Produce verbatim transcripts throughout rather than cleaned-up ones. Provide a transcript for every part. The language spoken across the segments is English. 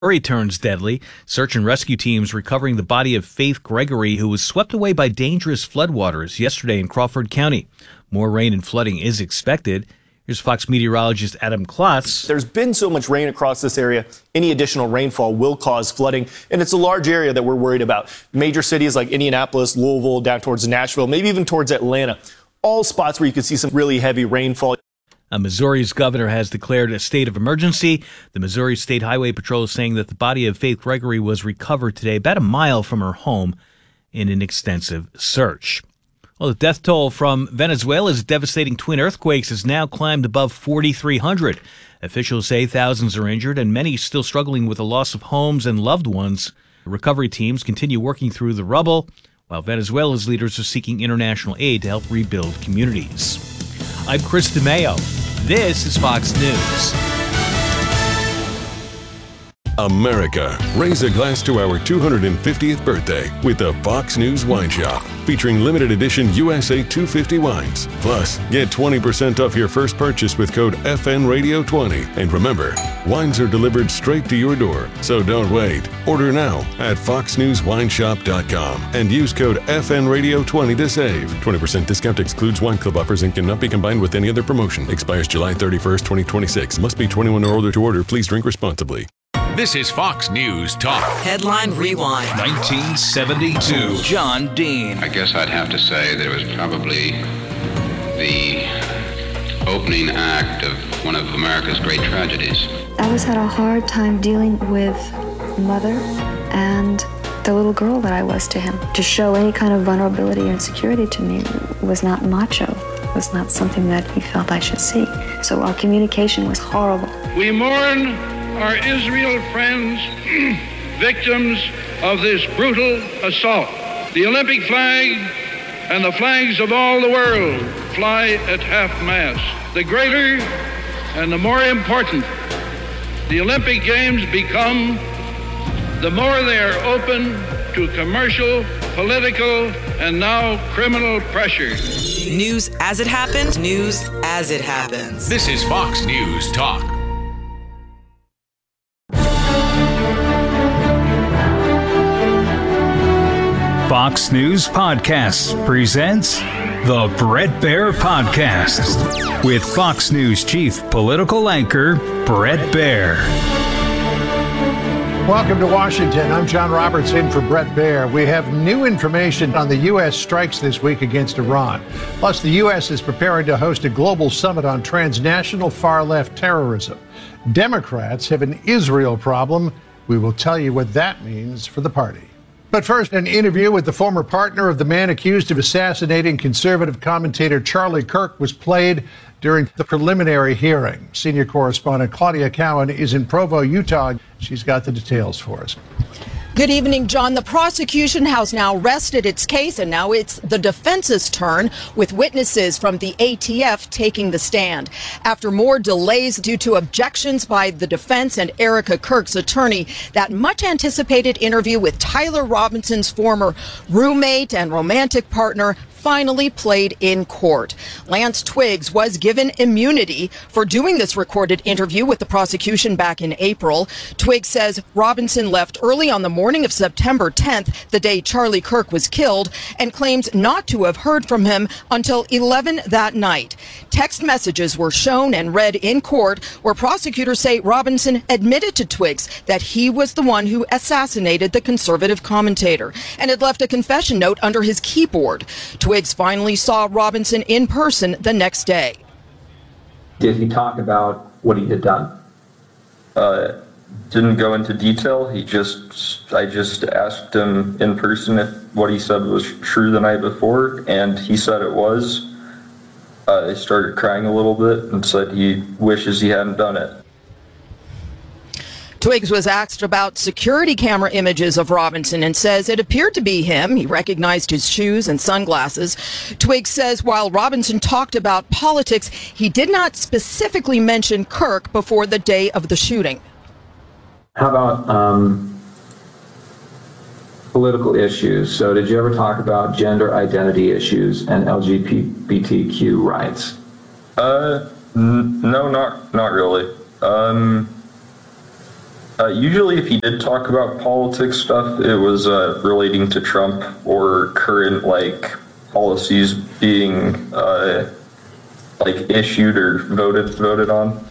Missouri turns deadly. Search and rescue teams recovering the body of Faith Gregory, who was swept away by dangerous floodwaters yesterday in Crawford County. More rain and flooding is expected. Here's Fox meteorologist Adam Klotz. There's been so much rain across this area. Any additional rainfall will cause flooding, and it's a large area that we're worried about. Major cities like Indianapolis, Louisville, down towards Nashville, maybe even towards Atlanta. All spots where you could see some really heavy rainfall. Uh, Missouri's governor has declared a state of emergency. The Missouri State Highway Patrol is saying that the body of Faith Gregory was recovered today about a mile from her home in an extensive search. Well, the death toll from Venezuela's devastating twin earthquakes has now climbed above forty-three hundred. Officials say thousands are injured and many still struggling with the loss of homes and loved ones. Recovery teams continue working through the rubble, while Venezuela's leaders are seeking international aid to help rebuild communities. I'm Chris DeMayo. This is Fox News. America, raise a glass to our two hundred fiftieth birthday with the Fox News Wine Shop, featuring limited edition U S A two fifty wines. Plus, get twenty percent off your first purchase with code F N Radio twenty. And remember, wines are delivered straight to your door, so don't wait. Order now at fox news wine shop dot com and use code F N Radio twenty to save. twenty percent discount excludes wine club offers and cannot be combined with any other promotion. Expires July thirty-first, twenty twenty-six. Must be twenty-one or older to order. Please drink responsibly. This is Fox News Talk. Headline Rewind. nineteen seventy-two. John Dean. I guess I'd have to say that it was probably the opening act of one of America's great tragedies. I always had a hard time dealing with mother and the little girl that I was to him. To show any kind of vulnerability or insecurity to me was not macho. Was not something that he felt I should see. So our communication was horrible. We mourn our Israel friends, victims of this brutal assault. The Olympic flag and the flags of all the world fly at half-mast. The greater and the more important the Olympic Games become, the more they are open to commercial, political, and now criminal pressure. News as it happened, news as it happens. This is Fox News Talk. Fox News Podcasts presents the Bret Baier Podcast with Fox News Chief Political Anchor Bret Baier. Welcome to Washington. I'm John Roberts in for Bret Baier. We have new information on the U S strikes this week against Iran. Plus, the U S is preparing to host a global summit on transnational far-left terrorism. Democrats have an Israel problem. We will tell you what that means for the party. But first, an interview with the former partner of the man accused of assassinating conservative commentator Charlie Kirk was played during the preliminary hearing. Senior correspondent Claudia Cowan is in Provo, Utah. She's got the details for us. Good evening, John. The prosecution has now rested its case, and now it's the defense's turn, with witnesses from the A T F taking the stand. After more delays due to objections by the defense and Erica Kirk's attorney, that much-anticipated interview with Tyler Robinson's former roommate and romantic partner finally played in court. Lance Twiggs was given immunity for doing this recorded interview with the prosecution back in April. Twiggs says Robinson left early on the morning of September tenth, the day Charlie Kirk was killed, and claims not to have heard from him until eleven that night. Text messages were shown and read in court where prosecutors say Robinson admitted to Twiggs that he was the one who assassinated the conservative commentator and had left a confession note under his keyboard. Twiggs finally saw Robinson in person the next day. Did he talk about what he had done? Uh, didn't go into detail. He just, I just asked him in person if what he said was true the night before, and he said it was. Uh, he started crying a little bit and said he wishes he hadn't done it. Twiggs was asked about security camera images of Robinson and says it appeared to be him. He recognized his shoes and sunglasses. Twiggs says while Robinson talked about politics, he did not specifically mention Kirk before the day of the shooting. How about um, political issues? So did you ever talk about gender identity issues and L G B T Q rights? Uh, n- no, not not really. Um... Uh, usually, if he did talk about politics stuff, it was uh, relating to Trump or current like policies being uh, like issued or voted voted on.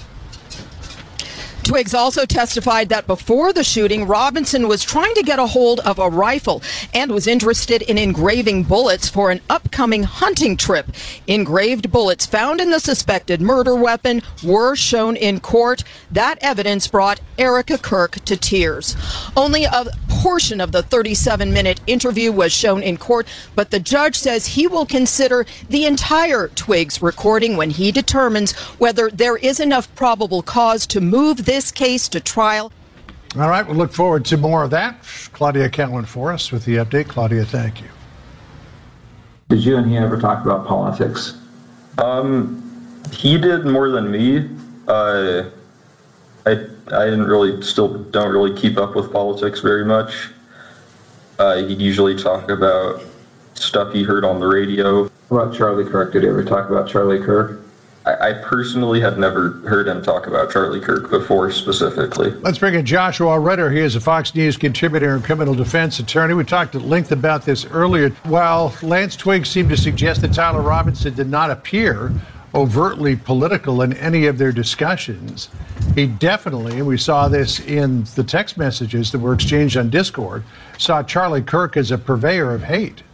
Twiggs also testified that before the shooting, Robinson was trying to get a hold of a rifle and was interested in engraving bullets for an upcoming hunting trip. Engraved bullets found in the suspected murder weapon were shown in court. That evidence brought Erica Kirk to tears. Only a portion of the thirty-seven minute interview was shown in court, but the judge says he will consider the entire Twiggs recording when he determines whether there is enough probable cause to move this case to trial. All right, we'll look forward to more of that. Claudia Cowan for us with the update. Claudia, thank you. Did you and he ever talk about politics? Um, he did more than me. Uh, I I didn't really, still don't really keep up with politics very much. Uh, he'd usually talk about stuff he heard on the radio. What about Charlie Kirk? Did he ever talk about Charlie Kirk? I, I personally had never heard him talk about Charlie Kirk before specifically. Let's bring in Joshua Ritter. He is a Fox News contributor and criminal defense attorney. We talked at length about this earlier. While Lance Twiggs seemed to suggest that Tyler Robinson did not appear overtly political in any of their discussions, he definitely, and we saw this in the text messages that were exchanged on Discord, saw Charlie Kirk as a purveyor of hate.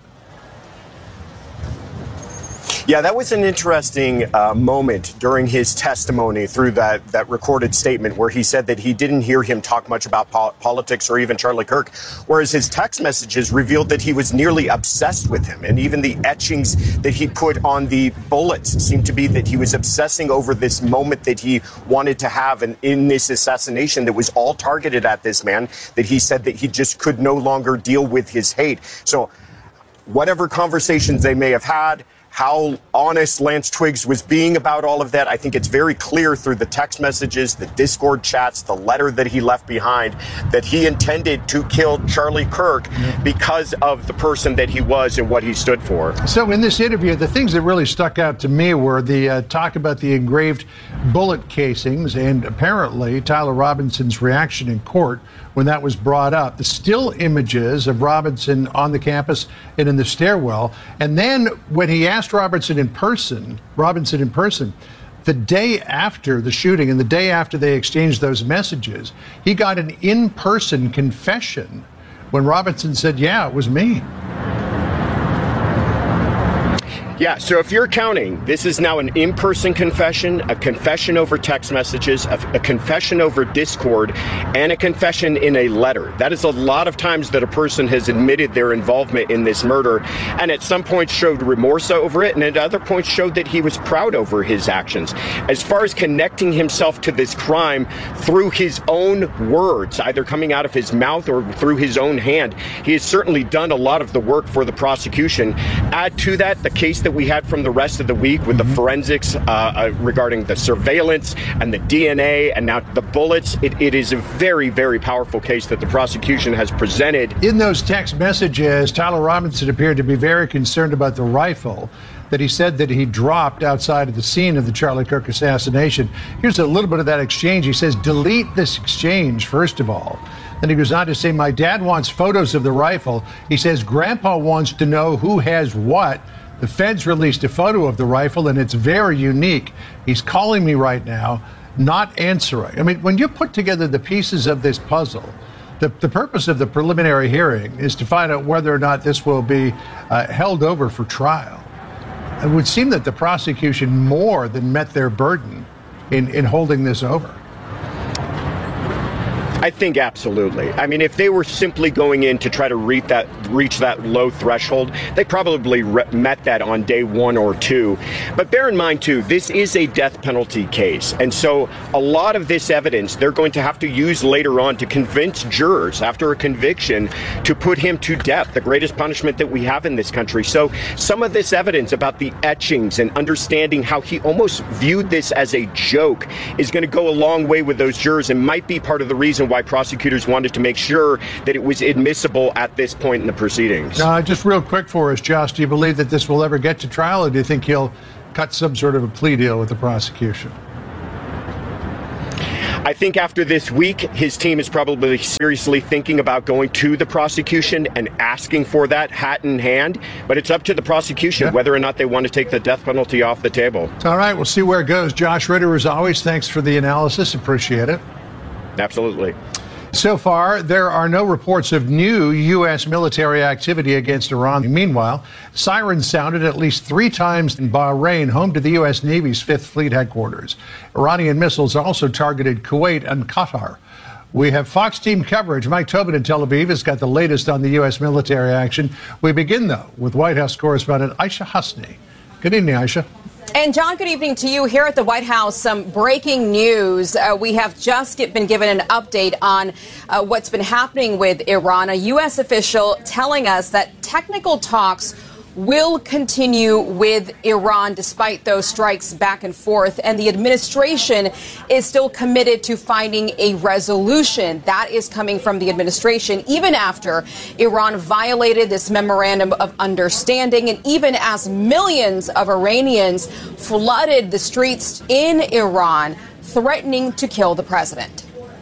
Yeah, that was an interesting uh, moment during his testimony through that, that recorded statement where he said that he didn't hear him talk much about po- politics or even Charlie Kirk, whereas his text messages revealed that he was nearly obsessed with him. And even the etchings that he put on the bullets seemed to be that he was obsessing over this moment that he wanted to have in, in this assassination that was all targeted at this man, that he said that he just could no longer deal with his hate. So whatever conversations they may have had, how honest Lance Twiggs was being about all of that, I think it's very clear through the text messages, the Discord chats, the letter that he left behind, that he intended to kill Charlie Kirk because of the person that he was and what he stood for. So in this interview, the things that really stuck out to me were the uh, talk about the engraved bullet casings and apparently Tyler Robinson's reaction in court when that was brought up, the still images of Robinson on the campus and in the stairwell. And then when he asked Robinson in person, Robinson in person, the day after the shooting and the day after they exchanged those messages, he got an in-person confession when Robinson said, yeah, it was me. Yeah, so if you're counting, this is now an in-person confession, a confession over text messages, a, a confession over Discord, and a confession in a letter. That is a lot of times that a person has admitted their involvement in this murder, and at some point showed remorse over it, and at other points showed that he was proud over his actions. As far as connecting himself to this crime through his own words, either coming out of his mouth or through his own hand, he has certainly done a lot of the work for the prosecution. Add to that the case that that we had from the rest of the week with mm-hmm. the forensics uh, uh, regarding the surveillance and the D N A and now the bullets. It, it is a very, very powerful case that the prosecution has presented. In those text messages, Tyler Robinson appeared to be very concerned about the rifle that he said that he dropped outside of the scene of the Charlie Kirk assassination. Here's a little bit of that exchange. He says, delete this exchange, first of all. Then he goes on to say, my dad wants photos of the rifle. He says, Grandpa wants to know who has what. The feds released a photo of the rifle, and it's very unique. He's calling me right now, not answering. I mean, when you put together the pieces of this puzzle, the, the purpose of the preliminary hearing is to find out whether or not this will be uh, held over for trial. It would seem that the prosecution more than met their burden in, in holding this over. I think absolutely. I mean, if they were simply going in to try to reach that reach that low threshold, they probably re- met that on day one or two. But bear in mind, too, this is a death penalty case. And so a lot of this evidence they're going to have to use later on to convince jurors after a conviction to put him to death, the greatest punishment that we have in this country. So some of this evidence about the etchings and understanding how he almost viewed this as a joke is going to go a long way with those jurors and might be part of the reason why prosecutors wanted to make sure that it was admissible at this point in the proceedings. Uh, just real quick for us, Josh, do you believe that this will ever get to trial, or do you think he'll cut some sort of a plea deal with the prosecution? I think after this week, his team is probably seriously thinking about going to the prosecution and asking for that hat in hand. But it's up to the prosecution yeah. whether or not they want to take the death penalty off the table. All right, we'll see where it goes. Josh Ritter, as always, thanks for the analysis. Appreciate it. Absolutely. So far, there are no reports of new U S military activity against Iran. Meanwhile, sirens sounded at least three times in Bahrain, home to the U S Navy's Fifth Fleet headquarters. Iranian missiles also targeted Kuwait and Qatar. We have Fox team coverage. Mike Tobin in Tel Aviv has got the latest on the U S military action. We begin, though, with White House correspondent Aisha Hasni. Good evening, Aisha. And, John, good evening to you. Here at the White House, some breaking news. Uh, we have just get, been given an update on uh, what's been happening with Iran. A U S official telling us that technical talks will continue with Iran despite those strikes back and forth. And the administration is still committed to finding a resolution. That is coming from the administration, even after Iran violated this memorandum of understanding, and even as millions of Iranians flooded the streets in Iran, threatening to kill the president.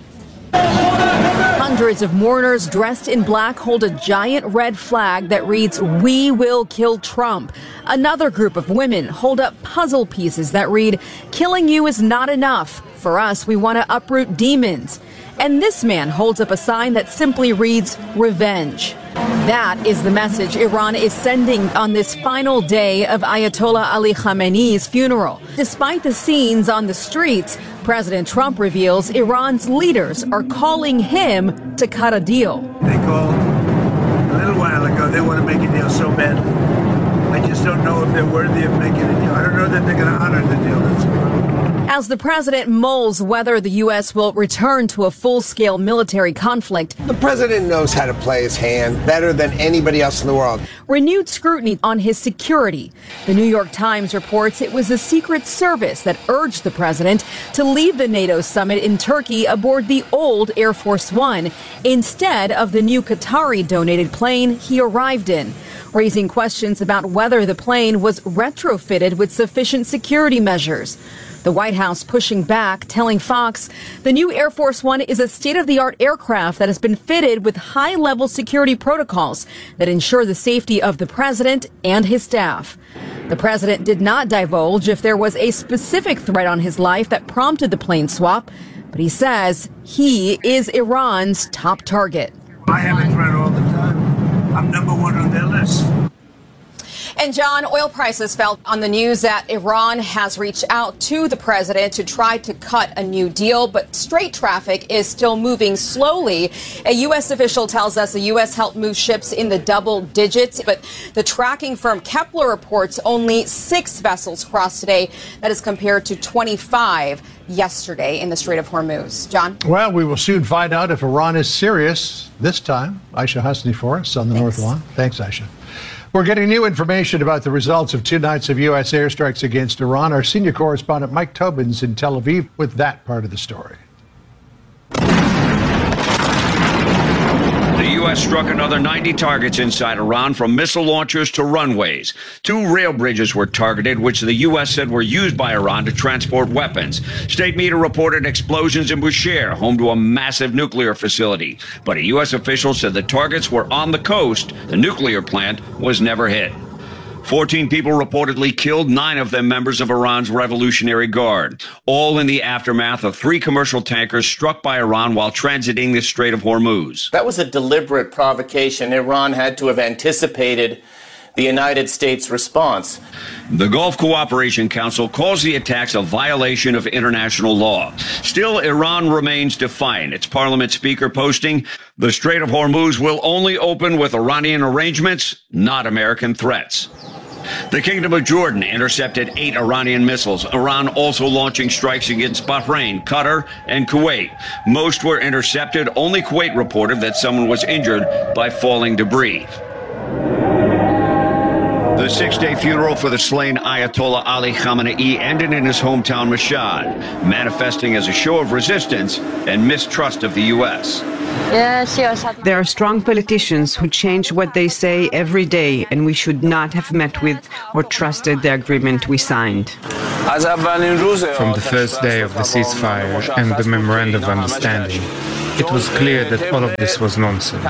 Hundreds of mourners dressed in black hold a giant red flag that reads, "We will kill Trump." Another group of women hold up puzzle pieces that read, "Killing you is not enough. For us, we want to uproot demons." And this man holds up a sign that simply reads, "Revenge." That is the message Iran is sending on this final day of Ayatollah Ali Khamenei's funeral. Despite the scenes on the streets, President Trump reveals Iran's leaders are calling him to cut a deal. They called a little while ago. They want to make a deal so badly. I just don't know if they're worthy of making a deal. I don't know that they're going to honor the deal. That's the problem. As the president mulls whether the U S will return to a full-scale military conflict, the president knows how to play his hand better than anybody else in the world. Renewed scrutiny on his security. The New York Times reports it was the Secret Service that urged the president to leave the NATO summit in Turkey aboard the old Air Force One instead of the new Qatari-donated plane he arrived in, raising questions about whether the plane was retrofitted with sufficient security measures. The White House pushing back, telling Fox the new Air Force One is a state-of-the-art aircraft that has been fitted with high-level security protocols that ensure the safety of the president and his staff. The president did not divulge if there was a specific threat on his life that prompted the plane swap, but he says he is Iran's top target. I have a threat all the time. I'm number one on their list. And, John, oil prices fell on the news that Iran has reached out to the president to try to cut a new deal, but straight traffic is still moving slowly. A U S official tells us the U S helped move ships in the double digits, but the tracking firm Kepler reports only six vessels crossed today. That is compared to twenty-five yesterday in the Strait of Hormuz. John? Well, we will soon find out if Iran is serious this time. Aisha Hasni for us on the Thanks. North Lawn. Thanks, Aisha. We're getting new information about the results of two nights of U S airstrikes against Iran. Our senior correspondent Mike Tobin's in Tel Aviv with that part of the story. The U S struck another ninety targets inside Iran, from missile launchers to runways. Two rail bridges were targeted, which the U S said were used by Iran to transport weapons. State media reported explosions in Bushehr, home to a massive nuclear facility. But a U S official said the targets were on the coast. The nuclear plant was never hit. fourteen people reportedly killed, nine of them members of Iran's Revolutionary Guard, all in the aftermath of three commercial tankers struck by Iran while transiting the Strait of Hormuz. That was a deliberate provocation. Iran had to have anticipated the United States response. The Gulf Cooperation Council calls the attacks a violation of international law. Still, Iran remains defiant. Its parliament speaker posting, "The Strait of Hormuz will only open with Iranian arrangements, not American threats." The Kingdom of Jordan intercepted eight Iranian missiles. Iran also launching strikes against Bahrain, Qatar, and Kuwait. Most were intercepted. Only Kuwait reported that someone was injured by falling debris. The The six-day funeral for the slain Ayatollah Ali Khamenei ended in his hometown Mashhad, manifesting as a show of resistance and mistrust of the U S. There are strong politicians who change what they say every day, and we should not have met with or trusted the agreement we signed. From the first day of the ceasefire and the memorandum of understanding, it was clear that all of this was nonsense.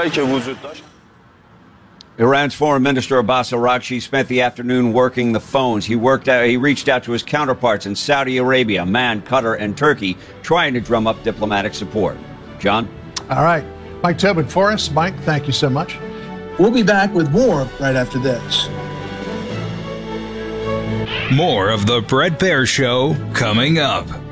Iran's Foreign Minister Abbas Araghchi spent the afternoon working the phones. He worked out, he reached out to his counterparts in Saudi Arabia, Oman, Qatar, and Turkey, trying to drum up diplomatic support. John? All right. Mike Tobin for us. Mike, thank you so much. We'll be back with more right after this. More of the Bret Baier Show coming up.